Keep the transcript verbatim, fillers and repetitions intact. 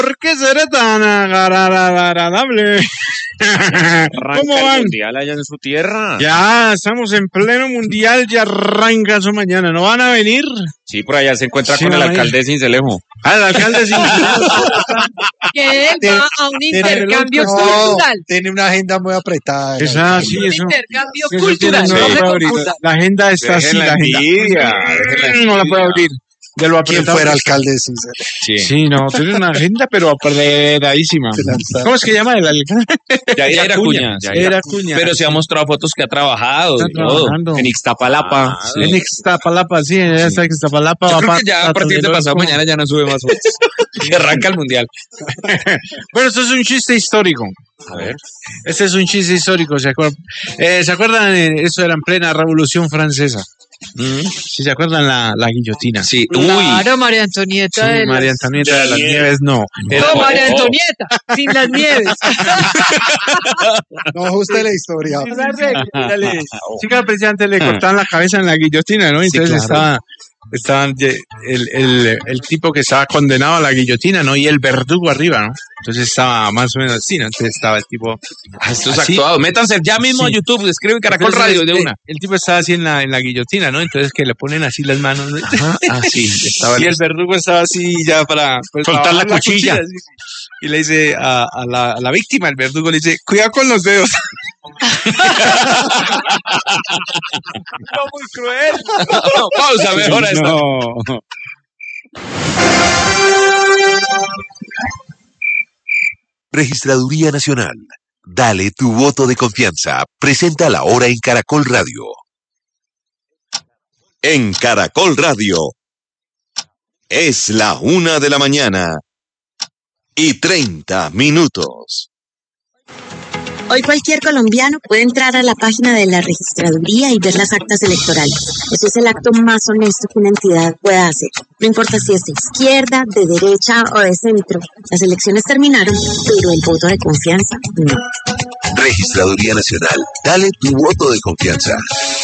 ¿Por qué será tan agradable? ¿Cómo van? El mundial allá en su tierra. Ya, estamos en pleno mundial, ya arranca eso mañana. ¿No van a venir? Sí, por allá se encuentra Sí, con el no, alcalde de Cincelejo. Ah, el alcalde sí. Que él va a un intercambio No, cultural. tiene una agenda muy apretada. el Esa, alcalde. sí, Un eso. intercambio Eso cultural. tiene- No no se la puede abrir. confundan. La agenda está así, Dejen la la agenda. envidia, dejen la No la puede abrir. De lo ¿Quién apretado fuera que alcalde de Cincelejo? Sí. Sí, no, tiene una agenda, pero apretadísima. Se lanza. ¿Cómo es que llama el alcalde? Yair Yair Acuña. Acuña, Yair Era Acuña. Acuña. Pero se ha mostrado fotos que ha trabajado Está y todo. trabajando. En Ixtapalapa. Ah, En Ixtapalapa, sí, en esa Ixtapalapa. Yo va creo pa- que ya a pa- partir de Tlatelolco. pasado mañana ya no sube más fotos. Y arranca el mundial. Bueno, esto es un chiste histórico. A ver. Este es un chiste histórico, ¿se acuerdan? Eh, ¿Se acuerdan? Eh, Eso era en plena Revolución Francesa. ¿Sí se acuerdan la, la guillotina? Sí. Uy. Claro, María Antonieta. Sí, de María las- Antonieta de las Nieves, no. Era- No, María Antonieta, sin las nieves. No ajuste la historia. Sí, que al presidente le cortaban la cabeza en la guillotina, ¿no? Sí, Entonces claro. estaba, estaban ye- el, el, el tipo que estaba condenado a la guillotina, ¿no? Y el verdugo arriba, ¿no? Entonces estaba más o menos así, ¿no? Entonces estaba el tipo... Ah, esto es así. actuado. Métanse ya mismo Sí. a YouTube, escribe Caracol Entonces, Radio de este, una. El tipo estaba así en la, en la guillotina, ¿no? Entonces que le ponen así las manos, ¿no? Ah, sí. Estaba Y el verdugo estaba así ya para pues, Soltar para la bajar cuchilla. sí. Y le dice a, a, la, a la víctima, el verdugo le dice, cuidado con los dedos. No, muy cruel. Pausa, mejor esta. No. Registraduría Nacional. Dale tu voto de confianza. Presenta la hora en Caracol Radio. En Caracol Radio. Es la una de la mañana. Y treinta minutos. Hoy cualquier colombiano puede entrar a la página de la registraduría y ver las actas electorales. Eso es el acto más honesto que una entidad pueda hacer. No importa si es de izquierda, de derecha o de centro. Las elecciones terminaron, pero el voto de confianza no. Registraduría Nacional. Dale tu voto de confianza.